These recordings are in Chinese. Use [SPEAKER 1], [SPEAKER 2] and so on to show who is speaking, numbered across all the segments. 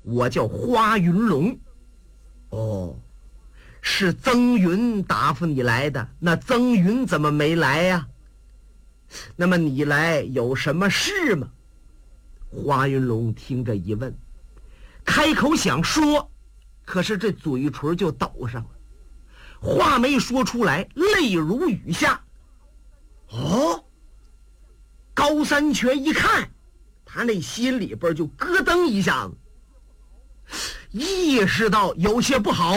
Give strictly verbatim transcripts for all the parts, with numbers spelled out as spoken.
[SPEAKER 1] 我叫花云龙。哦，是曾云答复你来的，那曾云怎么没来呀？那么你来有什么事吗？花云龙听着一问，开口想说，可是这嘴唇就抖上了，话没说出来，泪如雨下。哦，高三全一看，他那心里边就咯噔一下子，意识到有些不好。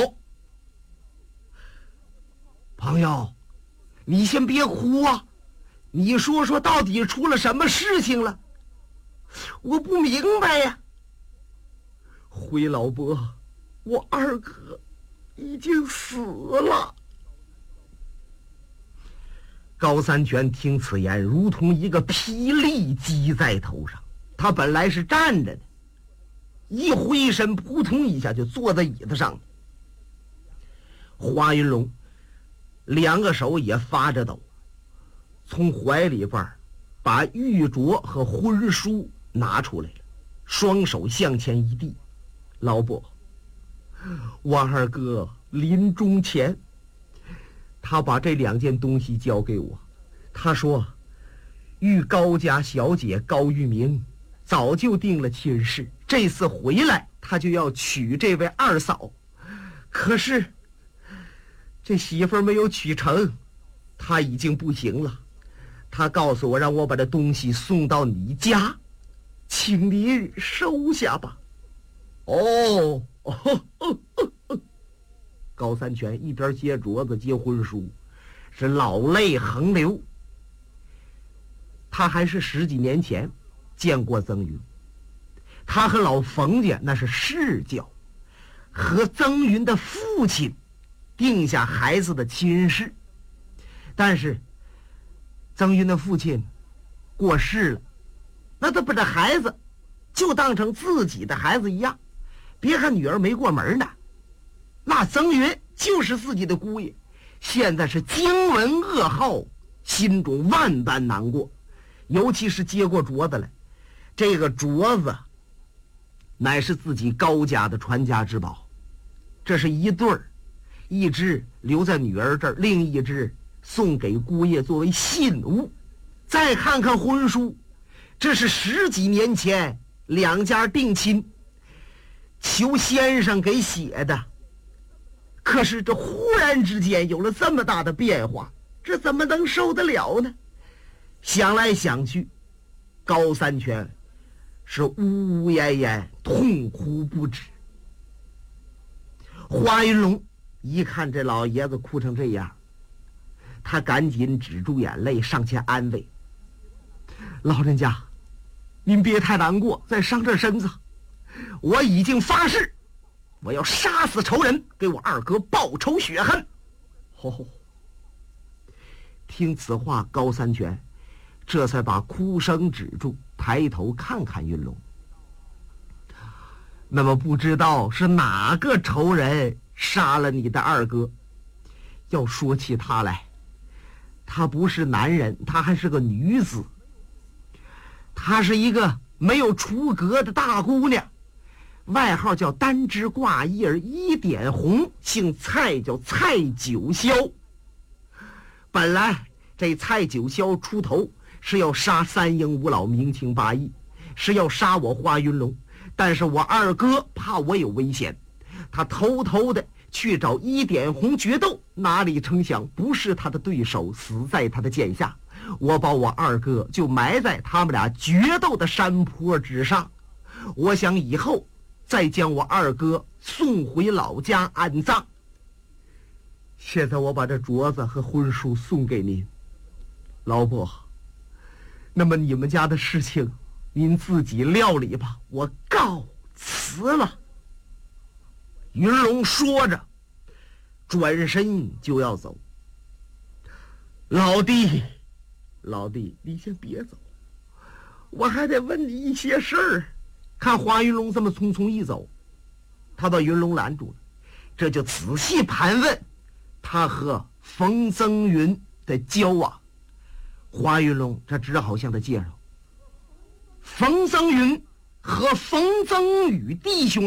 [SPEAKER 1] 朋友，你先别哭啊，你说说到底出了什么事情了？我不明白呀。回老伯，我二哥已经死了。高三全听此言，如同一个霹雳击在头上。他本来是站着的，一挥身，扑通一下就坐在椅子上了。花云龙两个手也发着抖，从怀里边把玉镯和婚书拿出来了，双手向前一递：老伯，我二哥临终前他把这两件东西交给我，他说与高家小姐高玉明早就定了亲事，这次回来他就要娶这位二嫂，可是这媳妇儿没有娶成，他已经不行了。他告诉我让我把这东西送到你家，请您收下吧。哦，哦哦哦哦高三全一边接镯子接婚书，是老泪横流。他还是十几年前见过曾云，他和老冯家那是世交，和曾云的父亲定下孩子的亲事，但是曾云的父亲过世了，那他把这孩子就当成自己的孩子一样，别看女儿没过门呢，那曾云就是自己的姑爷，现在是惊闻噩耗，心中万般难过。尤其是接过镯子来，这个镯子乃是自己高家的传家之宝，这是一对儿，一只留在女儿这儿，另一只送给姑爷作为信物。再看看婚书，这是十几年前两家定亲，求先生给写的，可是这忽然之间有了这么大的变化，这怎么能受得了呢？想来想去，高三全是呜呜咽咽，痛哭不止。花云龙一看这老爷子哭成这样，他赶紧止住眼泪，上前安慰：老人家，您别太难过，再伤这身子，我已经发誓，我要杀死仇人，给我二哥报仇雪恨。哦，听此话，高三全这才把哭声止住，抬头看看云龙。那么不知道是哪个仇人杀了你的二哥？要说起他来，他不是男人，他还是个女子。她是一个没有出阁的大姑娘，外号叫单枝挂叶儿一点红，姓蔡，叫蔡九霄。本来这蔡九霄出头是要杀三英五老，明情八义，是要杀我花云龙，但是我二哥怕我有危险，他偷偷的去找一点红决斗，哪里成想不是他的对手，死在他的剑下。我把我二哥就埋在他们俩决斗的山坡之上，我想以后再将我二哥送回老家安葬。现在我把这镯子和婚书送给您，老伯，那么你们家的事情您自己料理吧，我告辞了。云龙说着转身就要走。老弟老弟，你先别走，我还得问你一些事儿。看花云龙这么匆匆一走，他把云龙拦住了，这就仔细盘问他和冯增云的交往。花云龙这只好向他介绍，冯增云和冯增宇弟兄